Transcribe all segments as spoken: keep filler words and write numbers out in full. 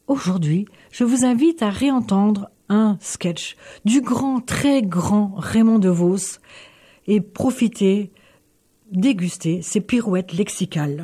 Aujourd'hui, je vous invite à réentendre un sketch du grand, très grand Raymond DeVos et profiter, déguster ses pirouettes lexicales.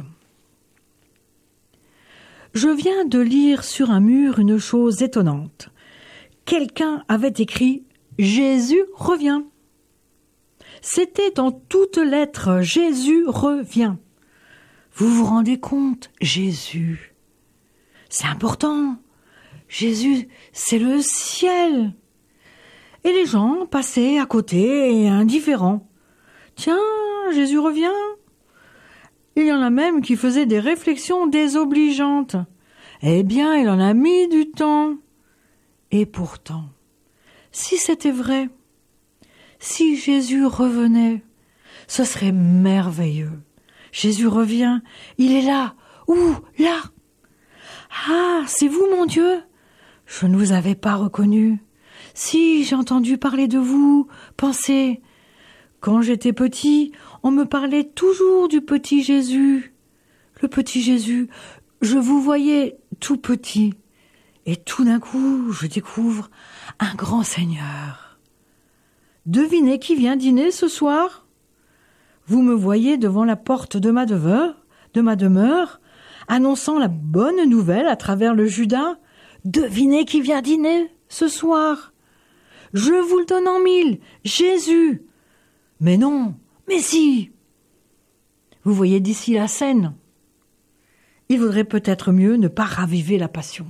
Je viens de lire sur un mur une chose étonnante. Quelqu'un avait écrit « Jésus revient ». C'était en toutes lettres « Jésus revient ». Vous vous rendez compte, Jésus, c'est important. Jésus, c'est le ciel. Et les gens passaient à côté, indifférents. Tiens, Jésus revient. Il y en a même qui faisaient des réflexions désobligeantes. Eh bien, il en a mis du temps. Et pourtant, si c'était vrai, si Jésus revenait, ce serait merveilleux. Jésus revient, il est là. Où? Là. Ah, c'est vous, mon Dieu? Je ne vous avais pas reconnu. Si, j'ai entendu parler de vous. Pensez, quand j'étais petit, on me parlait toujours du petit Jésus. Le petit Jésus, je vous voyais tout petit. Et tout d'un coup, je découvre un grand Seigneur. Devinez qui vient dîner ce soir? Vous me voyez devant la porte de ma demeure, de ma demeure, annonçant la bonne nouvelle à travers le Judas. Devinez qui vient dîner ce soir? Je vous le donne en mille, Jésus. Mais non, mais si. Vous voyez d'ici la scène. Il vaudrait peut-être mieux ne pas raviver la passion.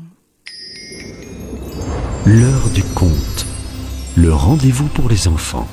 L'heure du conte, le rendez-vous pour les enfants.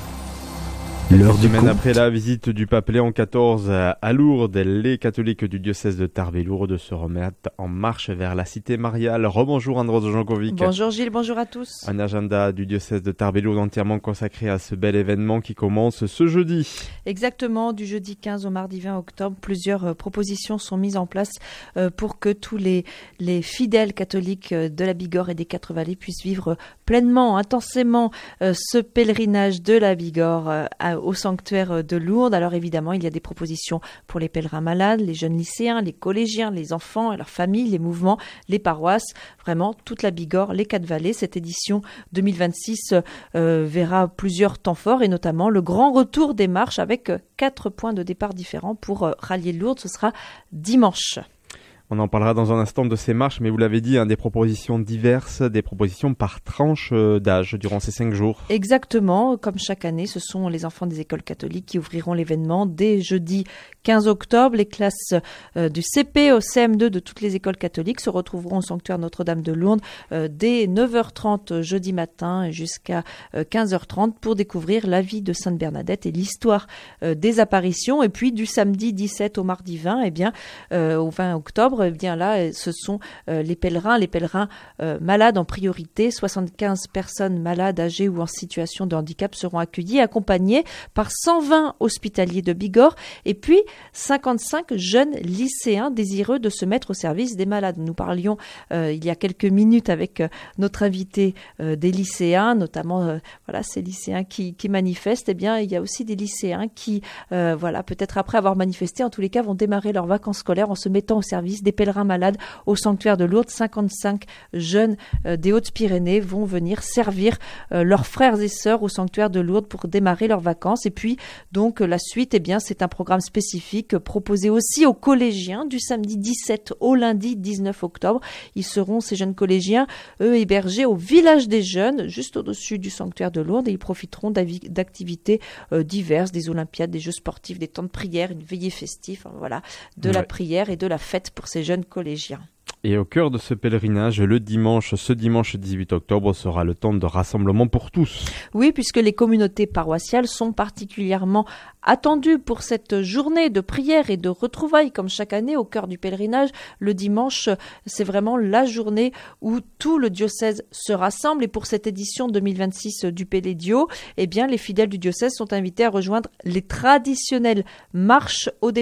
L'heure du semaine après la visite du pape Léon quatorze à Lourdes, les catholiques du diocèse de Tarbes et Lourdes se remettent en marche vers la cité mariale. Rebonjour Andros Jankovic. Bonjour Gilles, bonjour à tous. Un agenda du diocèse de Tarbes et Lourdes entièrement consacré à ce bel événement qui commence ce jeudi. Exactement, du jeudi quinze au mardi vingt octobre, plusieurs euh, propositions sont mises en place euh, pour que tous les, les fidèles catholiques de la Bigorre et des Quatre Vallées puissent vivre pleinement, intensément euh, ce pèlerinage de la Bigorre euh, à au sanctuaire de Lourdes. Alors évidemment, il y a des propositions pour les pèlerins malades, les jeunes lycéens, les collégiens, les enfants et leurs familles, les mouvements, les paroisses, vraiment toute la Bigorre, les Quatre Vallées. Cette édition deux mille vingt-six euh, verra plusieurs temps forts et notamment le grand retour des marches avec quatre points de départ différents pour euh, rallier Lourdes. Ce sera dimanche. On en parlera dans un instant de ces marches, mais vous l'avez dit, hein, des propositions diverses, des propositions par tranche d'âge durant ces cinq jours. Exactement, comme chaque année, ce sont les enfants des écoles catholiques qui ouvriront l'événement dès jeudi quinze octobre. Les classes euh, du C P au C M deux de toutes les écoles catholiques se retrouveront au sanctuaire Notre-Dame de Lourdes euh, dès neuf heures trente jeudi matin jusqu'à euh, quinze heures trente pour découvrir la vie de Sainte Bernadette et l'histoire euh, des apparitions. Et puis du samedi dix-sept au mardi vingt, eh bien, euh, au vingt octobre, eh bien là, ce sont euh, les pèlerins, les pèlerins euh, malades en priorité. soixante-quinze personnes malades, âgées ou en situation de handicap seront accueillies, accompagnées par cent vingt hospitaliers de Bigorre et puis cinquante-cinq jeunes lycéens désireux de se mettre au service des malades. Nous parlions euh, il y a quelques minutes avec euh, notre invité euh, des lycéens, notamment euh, voilà ces lycéens qui, qui manifestent. Eh bien, il y a aussi des lycéens qui, euh, voilà, peut-être après avoir manifesté, en tous les cas, vont démarrer leurs vacances scolaires en se mettant au service des pèlerins malades au sanctuaire de Lourdes. cinquante-cinq jeunes euh, des Hautes-Pyrénées vont venir servir euh, leurs frères et sœurs au sanctuaire de Lourdes pour démarrer leurs vacances. Et puis, donc, la suite, eh bien, c'est un programme spécifique proposé aussi aux collégiens du samedi dix-sept au lundi dix-neuf octobre. Ils seront, ces jeunes collégiens, eux, hébergés au village des jeunes, juste au-dessus du sanctuaire de Lourdes, et ils profiteront d'activités euh, diverses, des olympiades, des jeux sportifs, des temps de prière, une veillée festive, hein, voilà, de ouais. la prière et de la fête pour ces jeunes collégiens. Et au cœur de ce pèlerinage, le dimanche, ce dimanche dix-huit octobre sera le temps de rassemblement pour tous. Oui, puisque les communautés paroissiales sont particulièrement attendues pour cette journée de prière et de retrouvailles, comme chaque année au cœur du pèlerinage. Le dimanche, c'est vraiment la journée où tout le diocèse se rassemble. Et pour cette édition deux mille vingt-six du Pélédio, eh bien, les fidèles du diocèse sont invités à rejoindre les traditionnelles marches au départ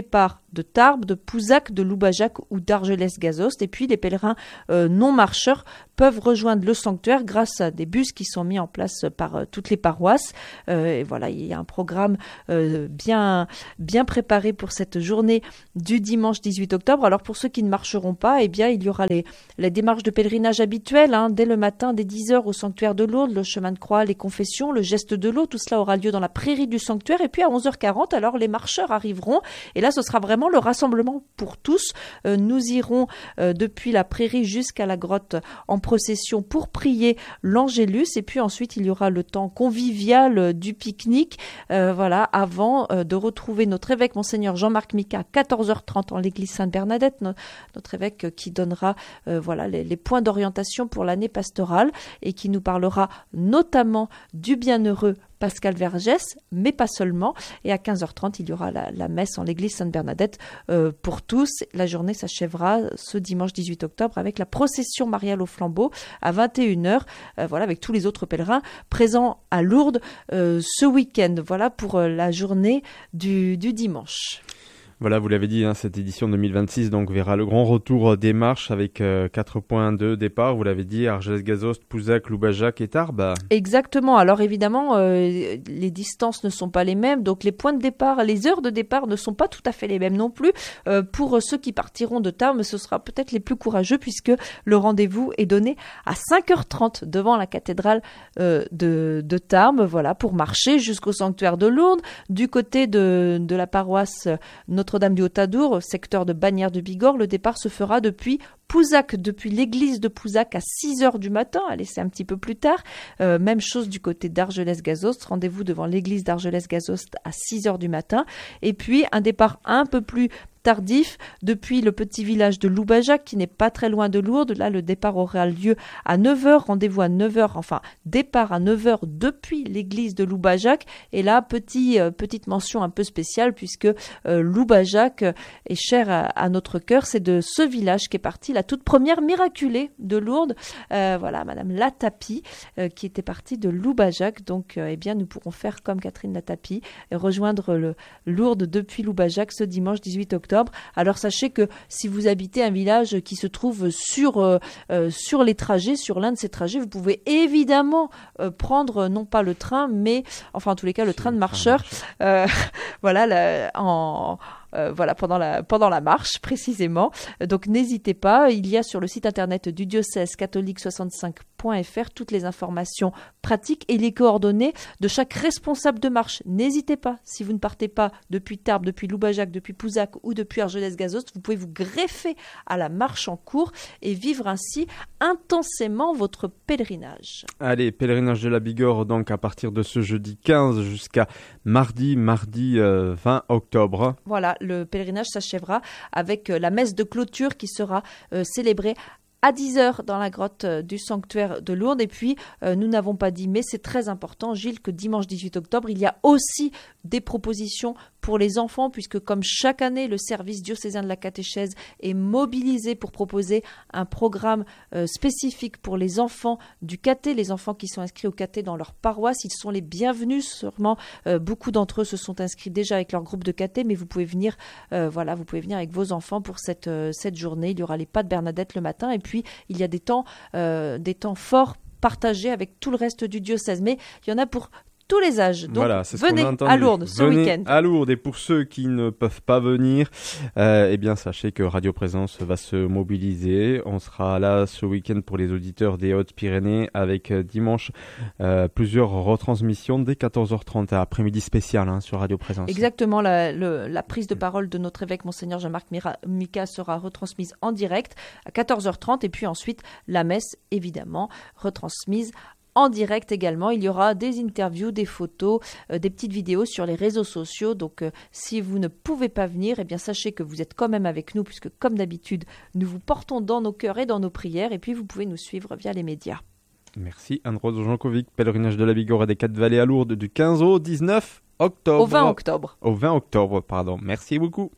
de Tarbes, de Pouzac, de Loubajac ou d'Argelès-Gazost. Et puis les pèlerins euh, non marcheurs peuvent rejoindre le sanctuaire grâce à des bus qui sont mis en place par euh, toutes les paroisses. Euh, et voilà, il y a un programme euh, bien, bien préparé pour cette journée du dimanche dix-huit octobre. Alors pour ceux qui ne marcheront pas, eh bien il y aura les, les démarches de pèlerinage habituelles, hein, dès le matin, dès dix heures au sanctuaire de Lourdes, le chemin de croix, les confessions, le geste de l'eau. Tout cela aura lieu dans la prairie du sanctuaire. Et puis à onze heures quarante, alors les marcheurs arriveront. Et là, ce sera vraiment le rassemblement pour tous. Euh, nous irons euh, depuis la prairie jusqu'à la grotte en procession pour prier l'Angélus. Et puis ensuite, il y aura le temps convivial euh, du pique-nique, euh, voilà, avant euh, de retrouver notre évêque, Monseigneur Jean-Marc Mika, à quatorze heures trente en l'église Sainte-Bernadette, no- notre évêque euh, qui donnera euh, voilà, les, les points d'orientation pour l'année pastorale et qui nous parlera notamment du bienheureux Pascal Vergès, mais pas seulement. Et à quinze heures trente, il y aura la, la messe en l'église Sainte-Bernadette euh, pour tous. La journée s'achèvera ce dimanche dix-huit octobre avec la procession mariale au flambeau à vingt et une heures, euh, voilà, avec tous les autres pèlerins présents à Lourdes euh, ce week-end. Voilà pour euh, la journée du, du dimanche. Voilà, vous l'avez dit, hein, cette édition deux mille vingt-six donc verra le grand retour des marches avec euh, quatre points de départ. Vous l'avez dit, Argelès-Gazost, Pouzac, Loubajac et Tarbes. Exactement. Alors évidemment, euh, les distances ne sont pas les mêmes, donc les points de départ, les heures de départ ne sont pas tout à fait les mêmes non plus. Euh, pour ceux qui partiront de Tarbes, ce sera peut-être les plus courageux puisque le rendez-vous est donné à cinq heures trente devant la cathédrale euh, de, de Tarbes, voilà, pour marcher jusqu'au sanctuaire de Lourdes. Du côté de, de la paroisse Notre Notre-Dame du Haut-Adour, secteur de Bagnères de Bigorre, le départ se fera depuis Pouzac, depuis l'église de Pouzac à six heures du matin. Allez, c'est un petit peu plus tard. Euh, même chose du côté d'Argelès-Gazost. Rendez-vous devant l'église d'Argelès-Gazost à six heures du matin. Et puis, un départ un peu plus tardif depuis le petit village de Loubajac qui n'est pas très loin de Lourdes. Là, le départ aura lieu à neuf heures. Rendez-vous à neuf heures, enfin, départ à neuf heures depuis l'église de Loubajac. Et là, petit, euh, petite mention un peu spéciale puisque euh, Loubajac euh, est cher à, à notre cœur. C'est de ce village qu'est partie la toute première miraculée de Lourdes. Euh, voilà, Madame Latapie euh, qui était partie de Loubajac. Donc, euh, eh bien, nous pourrons faire comme Catherine Latapie et rejoindre le Lourdes depuis Loubajac ce dimanche dix-huit octobre. Alors sachez que si vous habitez un village qui se trouve sur, euh, euh, sur les trajets, sur l'un de ces trajets, vous pouvez évidemment euh, prendre non pas le train, mais enfin en tous les cas le train de marcheur, euh, voilà, la, en... Euh, voilà, pendant la, pendant la marche précisément. Donc n'hésitez pas, il y a sur le site internet du diocèse catholique soixante-cinq point f r toutes les informations pratiques et les coordonnées de chaque responsable de marche. N'hésitez pas, si vous ne partez pas depuis Tarbes, depuis Loubajac, depuis Pouzac ou depuis Argelès-Gazost, vous pouvez vous greffer à la marche en cours et vivre ainsi intensément votre pèlerinage. Allez, pèlerinage de la Bigorre donc à partir de ce jeudi quinze jusqu'à mardi, mardi euh, vingt octobre. Voilà, le pèlerinage s'achèvera avec la messe de clôture qui sera euh, célébrée à dix heures dans la grotte du sanctuaire de Lourdes. Et puis, euh, nous n'avons pas dit, mais c'est très important, Gilles, que dimanche dix-huit octobre, il y a aussi des propositions pour les enfants, puisque comme chaque année, le service diocésain de la catéchèse est mobilisé pour proposer un programme euh, spécifique pour les enfants du caté, les enfants qui sont inscrits au caté dans leur paroisse. Ils sont les bienvenus, sûrement euh, beaucoup d'entre eux se sont inscrits déjà avec leur groupe de caté, mais vous pouvez venir, euh, voilà, vous pouvez venir avec vos enfants pour cette, euh, cette journée. Il y aura les pas de Bernadette le matin, et puis il y a des temps, euh, des temps forts partagés avec tout le reste du diocèse, mais il y en a pour tous les âges. Donc, voilà, c'est ce venez qu'on a à Lourdes ce venez week-end. à Lourdes. Et pour ceux qui ne peuvent pas venir, euh, eh bien, sachez que Radio Présence va se mobiliser. On sera là ce week-end pour les auditeurs des Hautes-Pyrénées avec euh, dimanche euh, plusieurs retransmissions dès quatorze heures trente, après-midi spécial hein, sur Radio Présence. Exactement, la, le, la prise de parole de notre évêque, Monseigneur Jean-Marc Mika, sera retransmise en direct à quatorze heures trente et puis ensuite la messe, évidemment, retransmise en direct également. Il y aura des interviews, des photos, euh, des petites vidéos sur les réseaux sociaux. Donc, euh, si vous ne pouvez pas venir, eh bien, sachez que vous êtes quand même avec nous, puisque comme d'habitude, nous vous portons dans nos cœurs et dans nos prières. Et puis, vous pouvez nous suivre via les médias. Merci Anne-Rose Jankovic, pèlerinage de la Bigorre et des Quatre-Vallées à Lourdes du quinze au dix-neuf octobre. Au vingt octobre. Au vingt octobre, pardon. Merci beaucoup.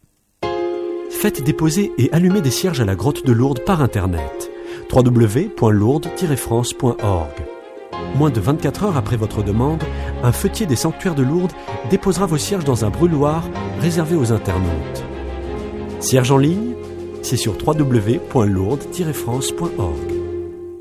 Faites déposer et allumer des cierges à la grotte de Lourdes par internet. w w w point lourdes tiret france point org. Moins de vingt-quatre heures après votre demande, un fêtier des sanctuaires de Lourdes déposera vos cierges dans un brûloir réservé aux internautes. Cierge en ligne, c'est sur w w w point lourdes tiret france point org.